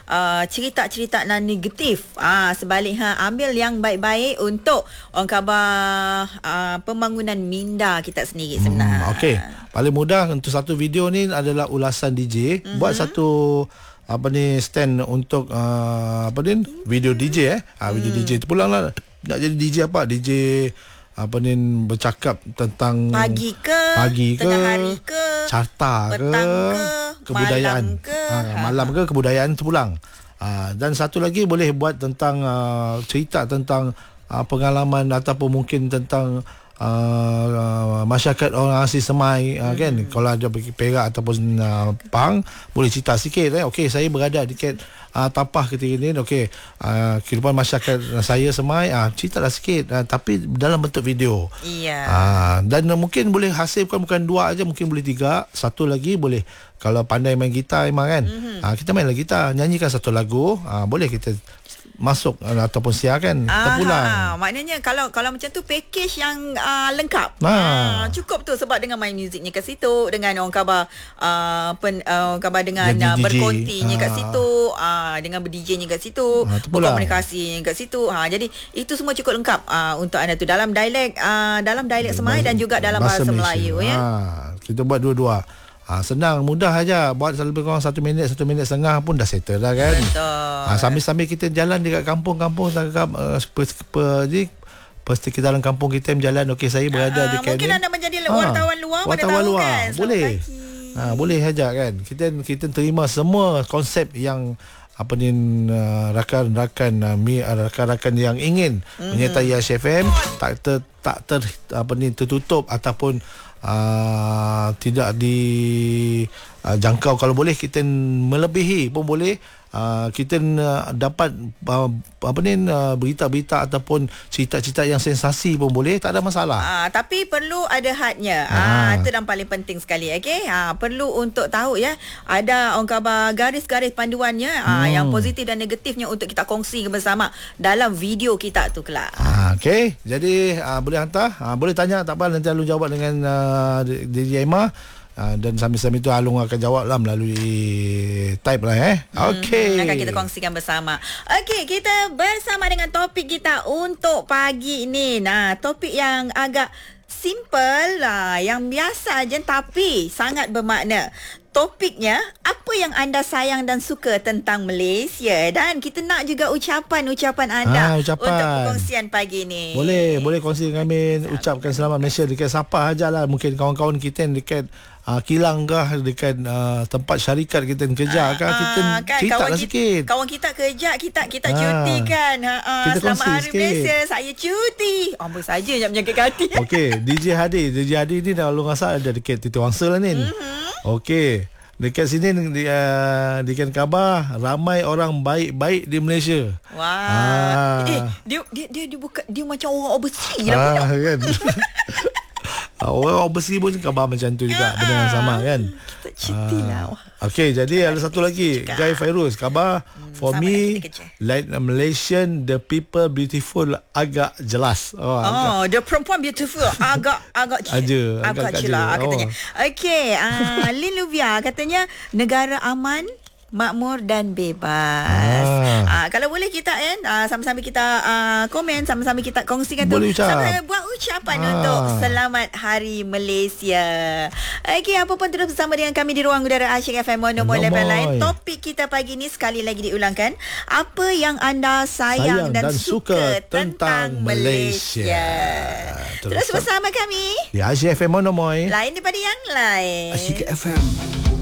cerita-cerita negatif. Sebaliknya ambil yang baik-baik untuk orang khabar pembangunan minda kita sendiri sebenarnya. Okey. Paling mudah untuk satu video ni adalah ulasan DJ. Buat satu stand untuk video DJ video DJ tu pulang lah. Nak jadi DJ apa? DJ bercakap tentang pagi ke tengah hari ke, carta petang ke, kebudayaan malam ke kebudayaan tu pulang. Dan satu lagi boleh buat tentang cerita tentang pengalaman ataupun mungkin tentang masyarakat orang asli Semai kan. Kalau ada pergi Perak ataupun Pahang, boleh cerita sikit okey, saya berada dekat Tapah ketika ini, okey, kehidupan masyarakat saya Semai, ceritalah sikit, tapi dalam bentuk video. Dan mungkin boleh hasilkan bukan 2 aja, mungkin boleh 3. Satu lagi boleh, kalau pandai main gitar memang kan, kita mainlah gitar, nyanyikan satu lagu, boleh kita masuk ataupun siarkan terpulang. Maknanya kalau macam tu package yang lengkap. Cukup tu, sebab dengan main muziknya kat situ, dengan orang khabar orang khabar dengan berkontinya kat situ, dengan ber-DJ-nya kat situ, berkomunikasinya kat situ. Jadi itu semua cukup lengkap untuk anda tu dalam dialek Semai dan juga dalam bahasa Melayu ya. Kita buat dua-dua. Senang, mudah aja. Buat lebih kurang 1 minit, 1 minit setengah pun dah settle dah kan. Betul. Sambil-sambil kita jalan dekat kampung-kampung, pasti kita dalam kampung kita jalan. Okey, saya berada dekat mungkin anda menjadi wartawan luar, wartawan luar kan? Boleh. Boleh aja kan. Kita terima semua konsep yang rakan-rakan yang ingin menyertai HFM, tak tertutup ataupun tidak dijangkau. Kalau boleh kita melebihi pun boleh. Kita dapat berita-berita ataupun cerita-cerita yang sensasi pun boleh, tak ada masalah. Tapi perlu ada hadnya. Itu yang paling penting sekali. Okey, perlu untuk tahu ya, ada orang khabar garis-garis panduannya, yang positif dan negatifnya untuk kita kongsi bersama dalam video kita tu kelak. Okey, jadi boleh hantar, boleh tanya, tak apa, nanti Alung jawab dengan DJ Emma. Dan sambil-sambil itu Alung akan jawab lah melalui type lah Okey. Akan kita kongsikan bersama. Okey, kita bersama dengan topik kita untuk pagi ini. Topik yang agak simple lah, yang biasa je tapi sangat bermakna. Topiknya, apa yang anda sayang dan suka tentang Malaysia? Dan kita nak juga ucapan-ucapan anda untuk perkongsian pagi ni. Boleh kongsi dengan kami. Ucapkan selamat Malaysia dekat siapa ajalah. Mungkin kawan-kawan kita dekat kilang kah, dekat tempat syarikat kita kerja kah, kita cerita lah sikit. Kawan kita kerja, kita cuti kan. Selamat Hari Malaysia, saya cuti. Amboi saja nak menyangkut hati. Okey, DJ Hadi ni dah Alung rasa ada dekat Titi Wangsa lah ni. Okey, dekat sini dikan khabar ramai orang baik-baik di Malaysia. Dia macam orang overseas lah kan. Orang overseas pun khabar macam tu juga, benda yang sama kan. Kita cuti lah. Okey, jadi ada satu lagi, Guy Fairuz khabar, for me like Malaysian, the people beautiful agak jelas. The perempuan beautiful agak jelas katanya. Okey, Lin Luvia katanya negara aman, makmur dan bebas. Kalau boleh kita sama-sama kita komen, sama-sama kita kongsikan tu, sama-sama buat ucapan untuk Selamat Hari Malaysia. Okey, apa pun terus bersama dengan kami di ruang udara Asyik FM Mono lain. Topik kita pagi ni sekali lagi diulangkan, apa yang anda sayang dan suka tentang Malaysia. Terus bersama kami di Asyik FM Mono, lain daripada yang lain. Asyik FM.